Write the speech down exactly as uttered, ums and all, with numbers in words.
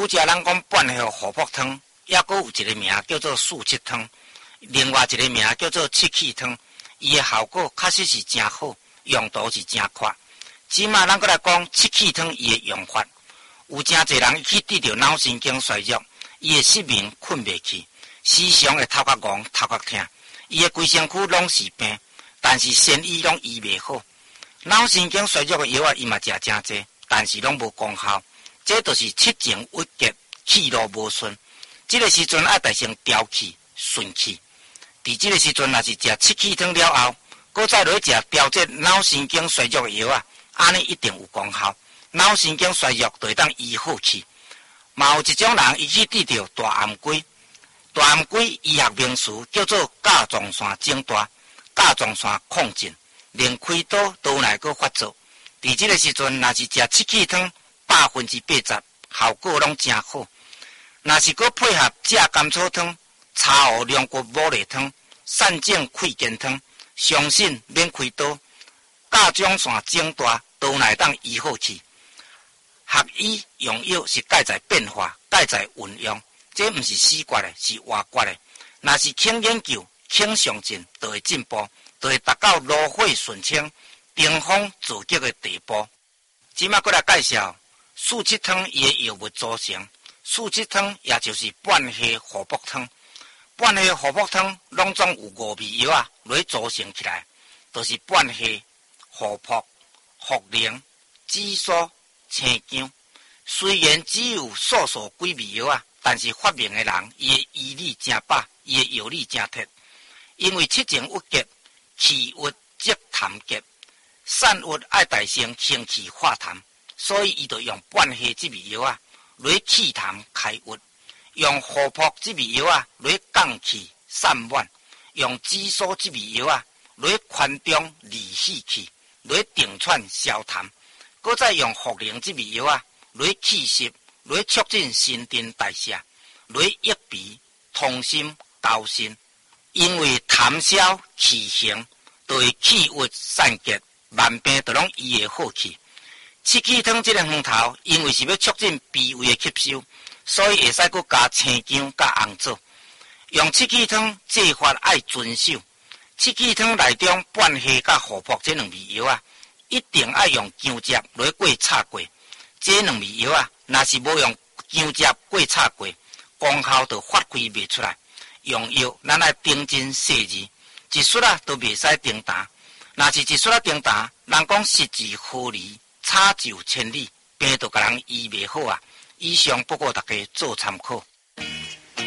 拄则咱讲半岁活泼汤，也佫有一个名叫做素七汤，另外一个名叫做七气汤，伊的效果确实是真好，用途是真快。即马咱佫来讲七气汤伊的用法，有真侪人去得着脑神经衰弱，伊的失眠困袂去，时常会头壳戆、头壳痛，伊的规身躯拢是病，但是身医拢医袂好。脑神经衰弱的药啊，伊嘛食真济，但是拢无功效。这就是七情郁结、气路无顺。这个时阵爱大先调气、顺气。伫这个时阵，若是食七气汤了后，搁再落食调节脑神经衰弱的药啊，安尼一定有功效。脑神经衰弱就会当医好去。嘛有一种人，伊去得着大暗龟。大暗龟医学名词叫做甲状腺肿大、甲状腺亢进，连开刀都来个发作。伫这个时阵，若是食七气汤，百分之八十效果拢真好。若是搁配合食甘草汤、茶胡龙骨牡蛎汤、散症溃筋汤，相信免开刀，甲状腺肿大都来当医好去。学医用药是介在变化，介在运用，这毋是死决的，是活决的。若是肯研究、肯上进，就会进步，就会达到炉火纯青、冰封自极的地步。即马过来介绍素七汤伊的药物组成。素七汤也就是半夏活卜汤。半夏活卜汤拢总有五味药啊，来组成起来，就是半夏、活卜、茯苓、紫苏、青姜。虽然只有数数几味药啊，但是发明的人伊的医力真饱，伊的药力真铁。因为七情郁结、气郁即痰结，散郁爱大先清气化痰，所以伊就用半夏这味药啊，来祛痰开郁；用活卜这味药啊，来降气散满；用紫苏这味药啊，来宽中利气气，来定喘消痰；搁再用茯苓这味药啊，来祛湿，来促进新陈代谢，来益脾通心高心。因为痰消气行，就会气郁散结，万病都拢医会好去。七气汤这个方头，因为是要促进脾胃的吸收，所以会使搁加青姜甲红枣。用七气汤做法爱遵守。七气汤内中半夏甲活卜这两味药啊，一定爱用姜汁来过炒过。这两味药啊，若是无用姜汁过炒过，功效就发挥袂出来。用药咱爱盯真细致，一撮啊都袂使盯淡。若是一撮啊盯淡，人讲失之毫厘，差就千里，病就甲人医袂好啊。以上不过大家做参考。